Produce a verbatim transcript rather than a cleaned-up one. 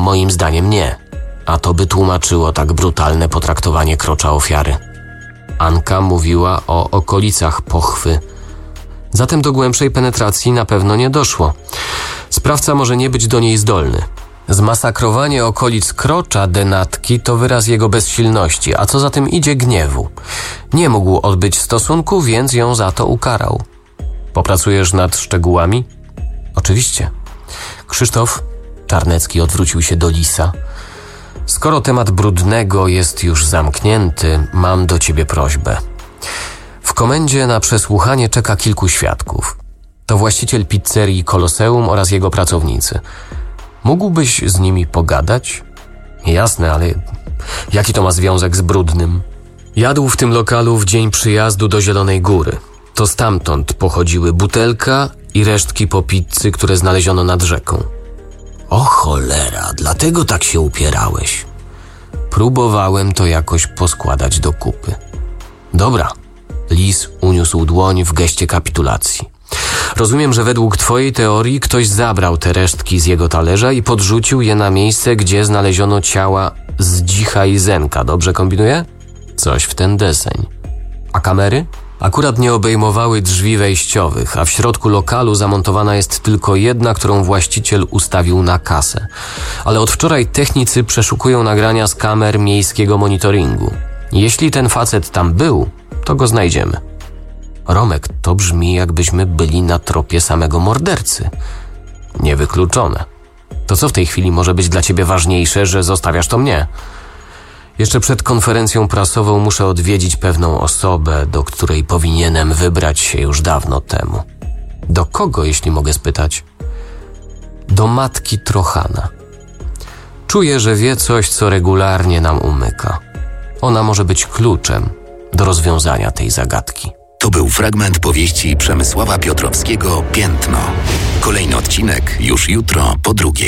Moim zdaniem nie. A to by tłumaczyło tak brutalne potraktowanie krocza ofiary. Anka mówiła o okolicach pochwy. Zatem do głębszej penetracji na pewno nie doszło. Sprawca może nie być do niej zdolny. Zmasakrowanie okolic krocza denatki to wyraz jego bezsilności, a co za tym idzie gniewu. Nie mógł odbyć stosunku, więc ją za to ukarał. Popracujesz nad szczegółami? Oczywiście. Krzysztof, Czarnecki odwrócił się do Lisa. Skoro temat Brudnego jest już zamknięty, mam do ciebie prośbę. W komendzie na przesłuchanie czeka kilku świadków. To właściciel pizzerii Koloseum oraz jego pracownicy. Mógłbyś z nimi pogadać? Jasne, ale jaki to ma związek z Brudnym? Jadł w tym lokalu w dzień przyjazdu do Zielonej Góry. To stamtąd pochodziły butelka i resztki po pizzy, które znaleziono nad rzeką. O cholera, dlatego tak się upierałeś. Próbowałem to jakoś poskładać do kupy. Dobra. Lis uniósł dłoń w geście kapitulacji. Rozumiem, że według twojej teorii ktoś zabrał te resztki z jego talerza i podrzucił je na miejsce, gdzie znaleziono ciała Zdzicha i Zenka. Dobrze kombinuję? Coś w ten deseń. A kamery? Akurat nie obejmowały drzwi wejściowych, a w środku lokalu zamontowana jest tylko jedna, którą właściciel ustawił na kasę. Ale od wczoraj technicy przeszukują nagrania z kamer miejskiego monitoringu. Jeśli ten facet tam był, to go znajdziemy. Romek, to brzmi, jakbyśmy byli na tropie samego mordercy. Niewykluczone. To co w tej chwili może być dla ciebie ważniejsze, że zostawiasz to mnie? Jeszcze przed konferencją prasową muszę odwiedzić pewną osobę, do której powinienem wybrać się już dawno temu. Do kogo, jeśli mogę spytać? Do matki Trochana. Czuję, że wie coś, co regularnie nam umyka. Ona może być kluczem do rozwiązania tej zagadki. To był fragment powieści Przemysława Piotrowskiego Piętno. Kolejny odcinek już jutro po drugiej.